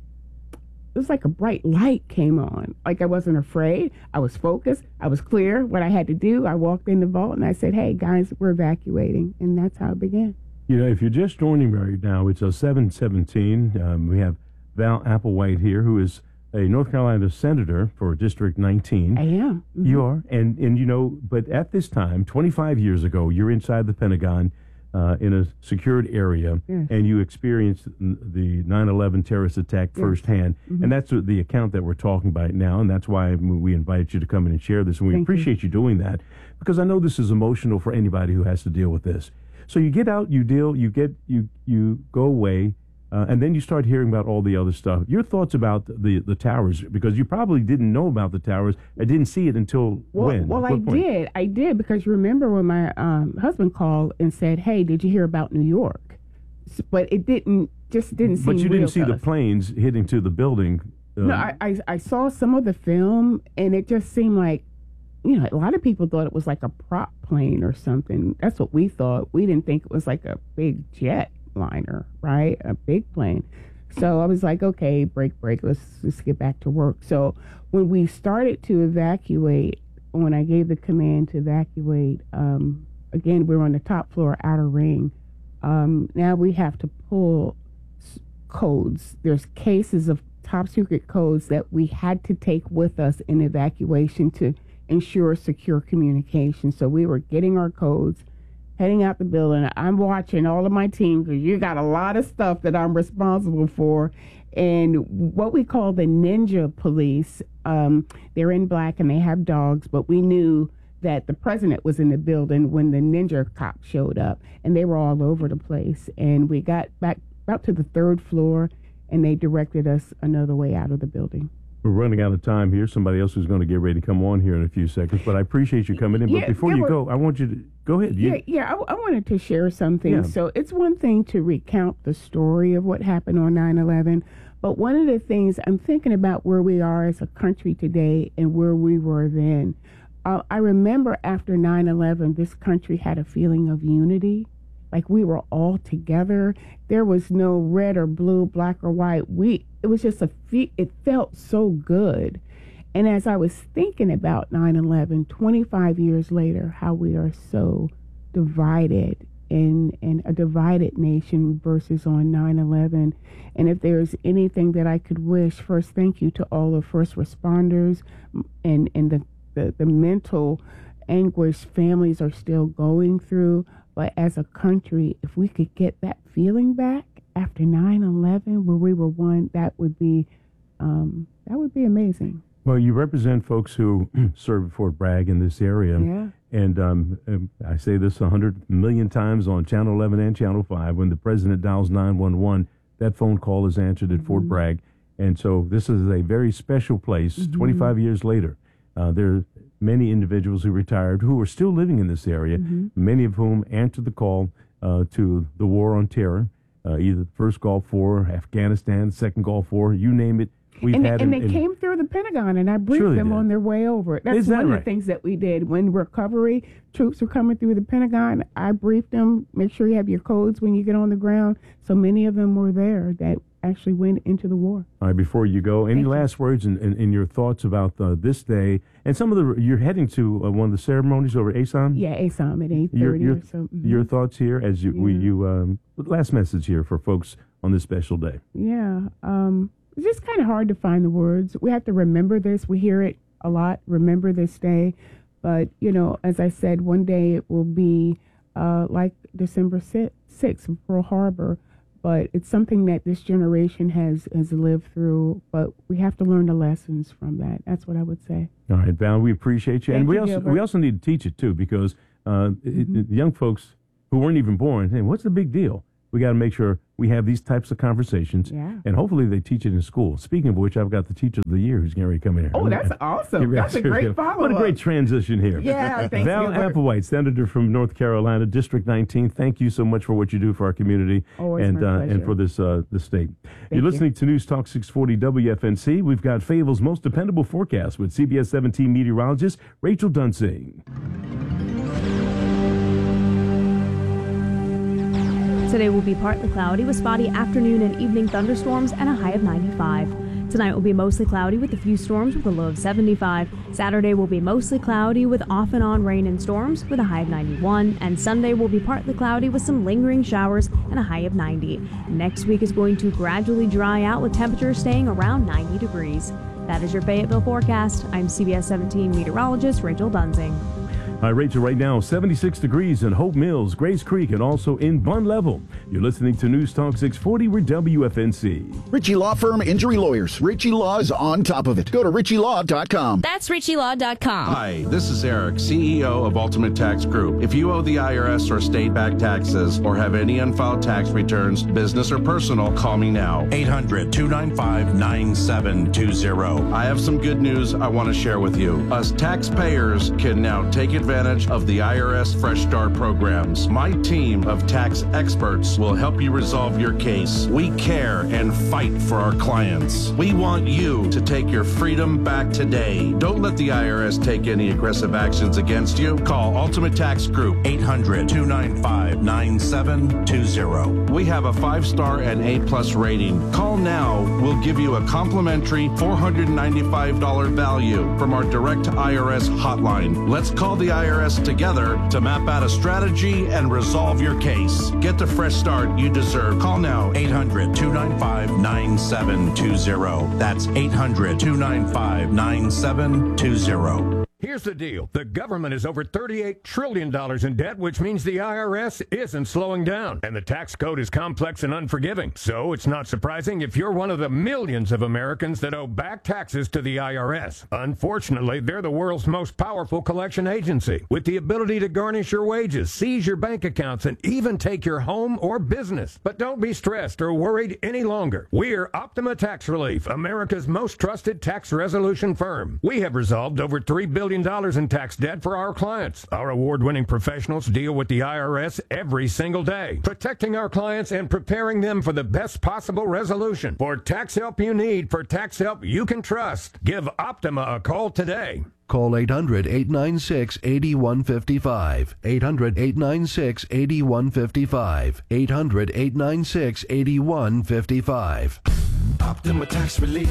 it was like a bright light came on. Like, I wasn't afraid. I was focused. I was clear what I had to do. I walked in the vault, and I said, hey, guys, we're evacuating. And that's how it began. You know, if you're just joining me right now, it's a seven seventeen. Um, we have Val Applewhite here, who is a North Carolina senator for District nineteen. I am. Mm-hmm. You are. And, and, you know, but at this time, twenty-five years ago, you're inside the Pentagon uh, in a secured area, yes. and you experienced the nine eleven terrorist attack yes. firsthand. Mm-hmm. And that's the account that we're talking about now, and that's why we invited you to come in and share this. And we Thank appreciate you. you doing that, because I know this is emotional for anybody who has to deal with this. So you get out, you deal, you get, you you go away, uh, and then you start hearing about all the other stuff. Your thoughts about the the towers, because you probably didn't know about the towers. I didn't see it until well, when? Well, what I point? did. I did, because remember when my um, husband called and said, hey, did you hear about New York? But it didn't, just didn't seem But you real didn't see to the us. planes hitting to the building. Um, No, I, I I saw some of the film, and it just seemed like, you know, a lot of people thought it was like a prop plane or something. That's what we thought. We didn't think it was like a big jet liner, right? A big plane. So I was like, okay, break, break. Let's just get back to work. So when we started to evacuate, when I gave the command to evacuate, um, again, we were on the top floor, outer ring. Um, now we have to pull s- codes. There's cases of top secret codes that we had to take with us in evacuation to ensure secure communication. So we were getting our codes, heading out the building. I'm watching all of my team, because you got a lot of stuff that I'm responsible for. And what we call the ninja police, um, they're in black and they have dogs, but we knew that the president was in the building when the ninja cops showed up, and they were all over the place. And we got back out to the third floor, and they directed us another way out of the building. We're running out of time here. Somebody else is going to get ready to come on here in a few seconds, but I appreciate you coming in. But Yeah, before yeah, you we're- go, I want you to go ahead. You, Yeah, yeah. I, I wanted to share something. Yeah. So it's one thing to recount the story of what happened on nine eleven, but one of the things I'm thinking about where we are as a country today and where we were then. Uh, I remember after nine eleven, this country had a feeling of unity. Like we were all together. There was no red or blue, black or white. We it was just a fe- it felt so good. And as I was thinking about nine eleven, twenty-five years later, how we are so divided in, in a divided nation versus on nine eleven. And if there's anything that I could wish, first, thank you to all the first responders and, and the, the, the mental anguish families are still going through. But as a country, if we could get that feeling back after nine eleven, where we were one, that would be um, that would be amazing. Well, you represent folks who serve at Fort Bragg in this area. Yeah. And um, um, I say this a hundred million times on Channel eleven and Channel five. When the president dials nine one one, that phone call is answered at mm-hmm. Fort Bragg. And so this is a very special place. Mm-hmm. twenty-five years later, uh, there are many individuals who retired who are still living in this area, mm-hmm. many of whom answered the call uh, to the war on terror, uh, either the first Gulf War, Afghanistan, second Gulf War, you name it. We've and had and them, they and came through the Pentagon, and I briefed Surely them did. on their way over. That's Is that one of right? the things that we did. When recovery troops were coming through the Pentagon, I briefed them, make sure you have your codes when you get on the ground. So many of them were there that actually went into the war. All right, before you go, any Thank last you. words in, in, in your thoughts about uh, this day and some of the, you're heading to uh, one of the ceremonies over at A S O M? Yeah, A S O M at eight thirty your, your, or so. Mm-hmm. Your thoughts here as you, yeah. we, you um, last message here for folks on this special day. Yeah, um, it's just kind of hard to find the words. We have to remember this. We hear it a lot, remember this day. But, you know, as I said, one day it will be uh, like December sixth, Pearl Harbor. But it's something that this generation has, has lived through. But we have to learn the lessons from that. That's what I would say. All right, Val, we appreciate you. Thank and we you, also Gilbert. we also need to teach it, too, because uh, mm-hmm. it, it, young folks who weren't even born, hey, what's the big deal? We got to make sure we have these types of conversations, yeah. and hopefully they teach it in school. Speaking of which, I've got the teacher of the year who's getting ready to come in here. Oh, that's awesome. That's a great follow-up. What a great transition here. Yeah, thanks, Val Gilbert. Applewhite, Senator from North Carolina, District nineteen. Thank you so much for what you do for our community Always and my uh, pleasure. and for this uh, the state. Thank You're you. listening to News Talk six forty W F N C. We've got Fayetteville's most dependable forecast with C B S seventeen meteorologist Rachel Dunsing. Today will be partly cloudy with spotty afternoon and evening thunderstorms and a high of ninety-five. Tonight will be mostly cloudy with a few storms with a low of seventy-five. Saturday will be mostly cloudy with off and on rain and storms with a high of ninety-one. And Sunday will be partly cloudy with some lingering showers and a high of ninety. Next week is going to gradually dry out with temperatures staying around ninety degrees. That is your Fayetteville forecast. I'm C B S seventeen meteorologist Rachel Dunsing. Hi, Rachel, right now, seventy-six degrees in Hope Mills, Grace Creek, and also in Bun Level. You're listening to News Talk six forty with W F N C. Ritchie Law Firm Injury Lawyers. Ritchie Law is on top of it. Go to ritchie law dot com. That's ritchie law dot com. Hi, this is Eric, C E O of Ultimate Tax Group. If you owe the I R S or state-backed taxes or have any unfiled tax returns, business or personal, call me now. eight hundred, two nine five, nine seven two zero. I have some good news I want to share with you. Us taxpayers can now take advantage of the I R S Fresh Start programs. My team of tax experts will help you resolve your case. We care and fight for our clients. We want you to take your freedom back today. Don't let the I R S take any aggressive actions against you. Call Ultimate Tax Group. eight hundred, two nine five, nine seven two zero. We have a five-star and A-plus rating. Call now. We'll give you a complimentary four hundred ninety-five dollars value from our direct I R S hotline. Let's call the I R S together to map out a strategy and resolve your case. Get the fresh start you deserve. Call now. eight hundred, two nine five, nine seven two zero. That's eight hundred, two nine five, nine seven two zero. Here's the deal. The government is over thirty-eight trillion dollars in debt, which means the I R S isn't slowing down. And the tax code is complex and unforgiving. So it's not surprising if you're one of the millions of Americans that owe back taxes to the I R S. Unfortunately, they're the world's most powerful collection agency, with the ability to garnish your wages, seize your bank accounts, and even take your home or business. But don't be stressed or worried any longer. We're Optima Tax Relief, America's most trusted tax resolution firm. We have resolved over three billion dollars in tax debt for our clients. Our award-winning professionals deal with the I R S every single day, protecting our clients and preparing them for the best possible resolution. For tax help you need, for tax help you can trust, give Optima a call today. Call eight hundred, eight nine six, eight one five five. eight hundred, eight nine six, eight one five five. eight hundred, eight nine six, eight one five five. Optima Tax Relief.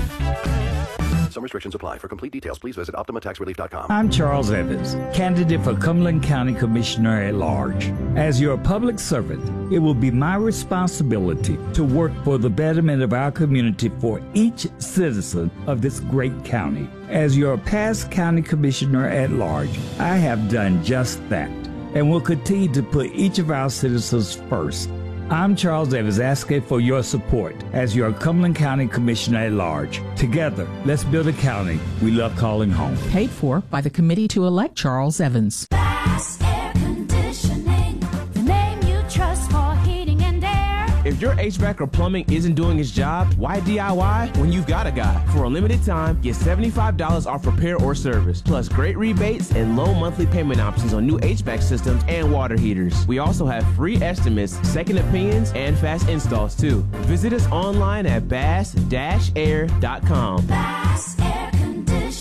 Some restrictions apply. For complete details, please visit optima tax relief dot com. I'm Charles Evans, candidate for Cumberland County Commissioner at Large. As your public servant, it will be my responsibility to work for the betterment of our community for each citizen of this great county. As your past county commissioner at large, I have done just that and will continue to put each of our citizens first. I'm Charles Evans, asking for your support as your Cumberland County Commissioner at Large. Together, let's build a county we love calling home. Paid for by the committee to elect Charles Evans. Bass Air Conditioning, the name you trust for heating and air. If your H V A C or plumbing isn't doing its job, why D I Y when you've got a guy? For a limited time, get seventy-five dollars off repair or service, plus great rebates and low monthly payment options on new H V A C systems and water heaters. We also have free estimates, second opinions, and fast installs too. Visit us online at bass dash air dot com. Bass Air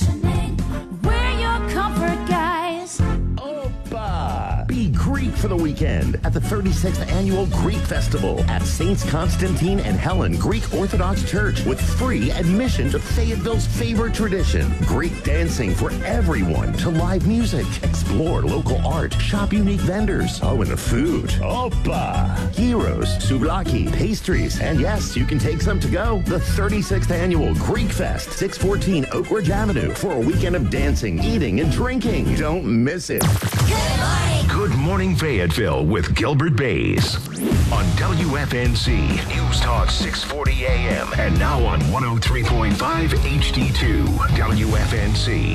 Conditioning, we're your comfort guys. Opa! Be Greek for the weekend. weekend at the thirty-sixth Annual Greek Festival at Saints Constantine and Helen Greek Orthodox Church with free admission to Fayetteville's favorite tradition, Greek dancing for everyone, to live music, explore local art, shop unique vendors, oh, and the food. Opa! Gyros, souvlaki, pastries, and yes, you can take some to go. The thirty-sixth Annual Greek Fest, six fourteen Oak Ridge Avenue, for a weekend of dancing, eating, and drinking. Don't miss it. Good Morning Fayetteville with Gilbert Bays on W F N C News Talk six forty A M and now on one oh three point five H D two W F N C.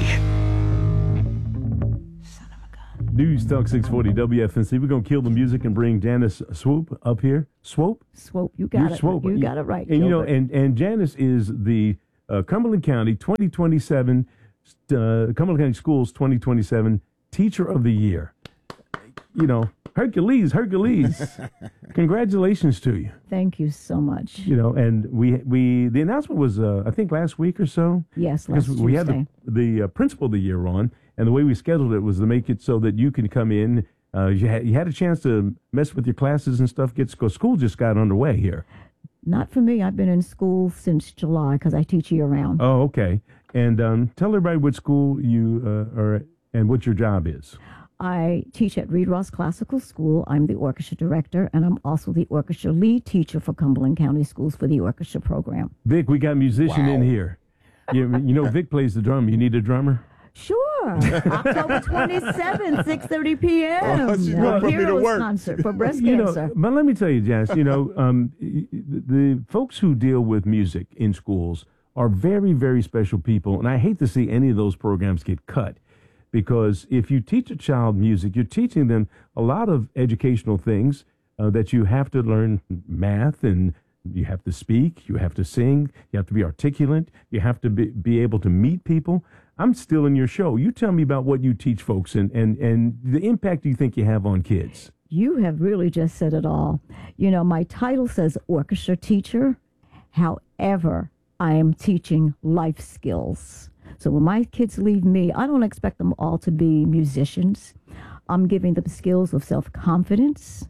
News Talk six forty W F N C. We're going to kill the music and bring Janice Swope up here. Swope? Swope. You got You're it. Swope. You got it right. And, you know, Gilbert. and, and Janice is the uh, Cumberland County twenty twenty-seven, uh, Cumberland County Schools twenty twenty-seven Teacher of the Year. You know, Hercules, Hercules. Congratulations to you. Thank you so much. You know, and we we the announcement was uh, I think last week or so. Yes, because last we had Tuesday. the, the uh, principal of the year on, and the way we scheduled it was to make it so that you can come in. Uh, you had you had a chance to mess with your classes and stuff. Get because school just got underway here. Not for me. I've been in school since July because I teach year round. Oh, okay. And um, tell everybody what school you uh, are and what your job is. I teach at Reed Ross Classical School. I'm the orchestra director, and I'm also the orchestra lead teacher for Cumberland County Schools for the orchestra program. Vic, we got a musician in here. You, you know, Vic plays the drum. You need a drummer? Sure. October twenty-seventh, six thirty p.m. Oh, she's gonna put me to Heroes work. concert for breast You cancer. know, but let me tell you, Janice, you know, um, the, the folks who deal with music in schools are very, very special people, and I hate to see any of those programs get cut. Because if you teach a child music, you're teaching them a lot of educational things uh, that you have to learn math, and you have to speak, you have to sing, you have to be articulate, you have to be, be able to meet people. I'm still in your show. You tell me about what you teach folks and, and, and the impact you think you have on kids. You have really just said it all. You know, my title says orchestra teacher. However, I am teaching life skills. So when my kids leave me, I don't expect them all to be musicians. I'm giving them skills of self-confidence.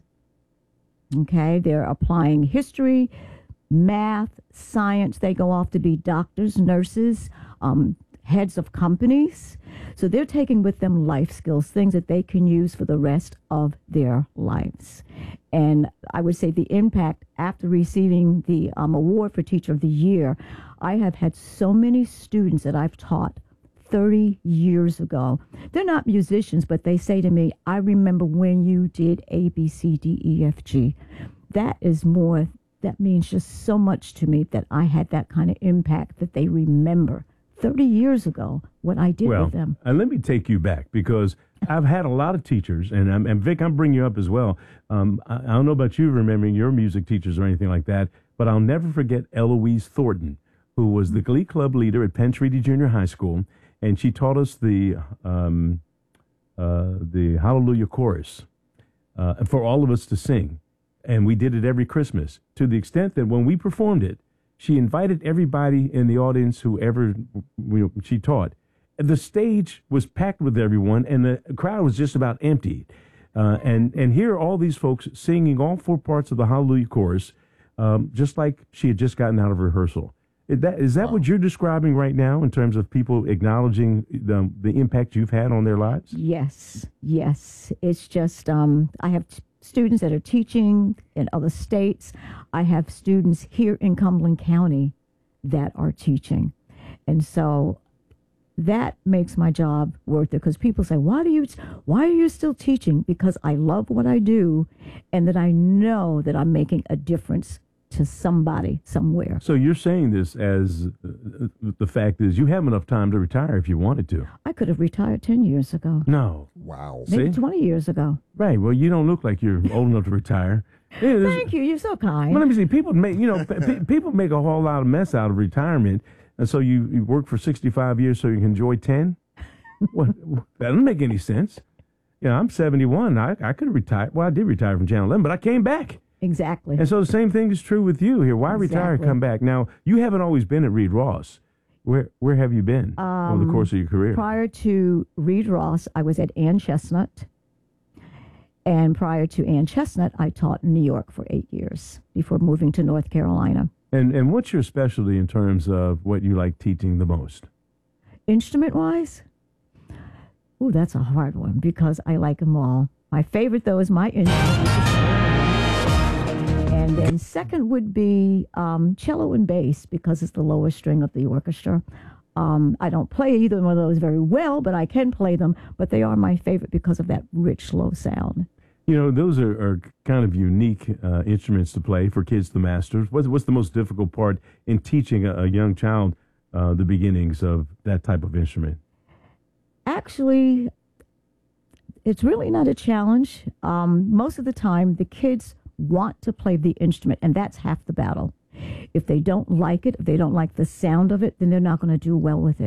Okay, they're applying history, math, science. They go off to be doctors, nurses, um, heads of companies. So they're taking with them life skills, things that they can use for the rest of their lives. And I would say the impact after receiving the um, award for Teacher of the Year, I have had so many students that I've taught thirty years ago. They're not musicians, but they say to me, I remember when you did A, B, C, D, E, F, G. That is more, that means just so much to me that I had that kind of impact that they remember thirty years ago what I did well, with them. And let me take you back because I've had a lot of teachers, and, I'm, and Vic, I'm bringing you up as well. Um, I, I don't know about you remembering your music teachers or anything like that, but I'll never forget Eloise Thornton, who was the Glee Club leader at Penn Treaty Junior High School, and she taught us the um, uh, the Hallelujah Chorus uh, for all of us to sing, and we did it every Christmas, to the extent that when we performed it, she invited everybody in the audience who ever you know, she taught. The stage was packed with everyone, and the crowd was just about empty. Uh, and, and here are all these folks singing all four parts of the Hallelujah Chorus, um, just like she had just gotten out of rehearsal. Is that, is that what you're describing right now in terms of people acknowledging the, the impact you've had on their lives? Yes, yes. It's just, um, I have t- students that are teaching in other states. I have students here in Cumberland County that are teaching. And so that makes my job worth it, because people say, why do you, why are you still teaching? Because I love what I do, and that I know that I'm making a difference to somebody somewhere. So you're saying this as uh, the fact is you have enough time to retire if you wanted to. I could have retired ten years ago. No. Wow. Maybe See? twenty years ago. Right. Well, you don't look like you're old enough to retire. Yeah, Thank you. You're so kind. Well, let me see. People make, you know, p- people make a whole lot of mess out of retirement. And so you, you work for sixty-five years so you can enjoy ten? What, that doesn't make any sense. You know, I'm seventy-one. I, I could have retired. Well, I did retire from Channel eleven, but I came back. Exactly. And so the same thing is true with you here. Why retire and Exactly. come back? Now, you haven't always been at Reed Ross. Where where have you been over the Um, course of your career? Prior to Reed Ross, I was at Ann Chestnut. And prior to Ann Chestnut, I taught in New York for eight years before moving to North Carolina. And and what's your specialty in terms of what you like teaching the most? Instrument-wise? Ooh, that's a hard one because I like them all. My favorite, though, is my instrument. And then second would be um, cello and bass because it's the lowest string of the orchestra. Um, I don't play either one of those very well, but I can play them. But they are my favorite because of that rich, low sound. You know, those are, are kind of unique uh, instruments to play for kids to master. What's, what's the most difficult part in teaching a, a young child uh, the beginnings of that type of instrument? Actually, it's really not a challenge. Um, most of the time, the kids want to play the instrument, and that's half the battle. If they don't like it, if they don't like the sound of it, then they're not going to do well with it.